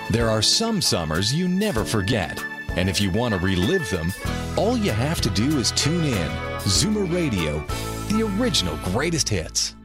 There are some summers you never forget. And if you want to relive them, all you have to do is tune in. Zoomer Radio, the original greatest hits.